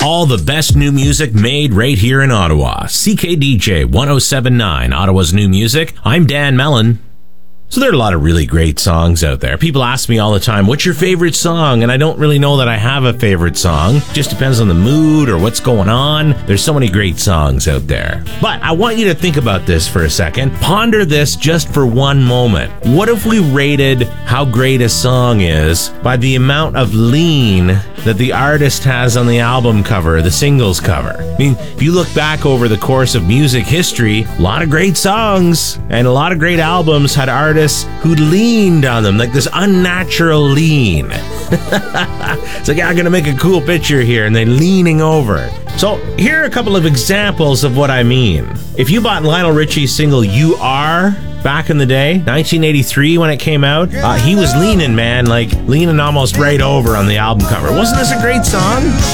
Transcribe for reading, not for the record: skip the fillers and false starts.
All the best new music made right here in Ottawa. CKDJ 1079, Ottawa's new music. I'm Dan Mellon. So there are a lot of really great songs out there. People ask me all the time, what's your favorite song? And I don't really know that I have a favorite song. Just depends on the mood or what's going on. There's so many great songs out there. But I want you to think about this for a second. Ponder this just for one moment. What if we rated how great a song is by the amount of lean that the artist has on the album cover, the singles cover? I mean, if you look back over the course of music history, a lot of great songs and a lot of great albums had artists who leaned on them, like this unnatural lean. It's like, yeah, I'm gonna make a cool picture here, and they're leaning over. So here are a couple of examples of what I mean. If you bought Lionel Richie's single You Are back in the day, 1983 when it came out, he was leaning, man, like leaning almost right over on the album cover. Wasn't this a great song?